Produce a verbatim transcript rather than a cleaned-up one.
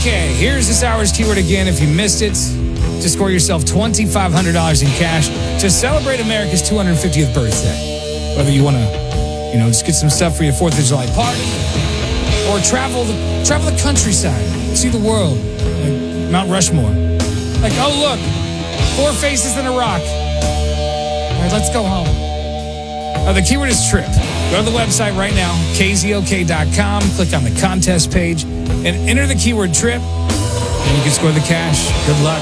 Okay, here's this hour's keyword again. If you missed it, to score yourself twenty-five hundred dollars in cash to celebrate America's two hundred fiftieth birthday. Whether you want to, you know, just get some stuff for your fourth of July party or travel the, travel the countryside, see the world, like Mount Rushmore. Like, oh, look, four faces and a rock. All right, let's go home. Uh, the keyword is trip. Go to the website right now, K Z O K dot com, click on the contest page, and enter the keyword trip, and you can score the cash. Good luck.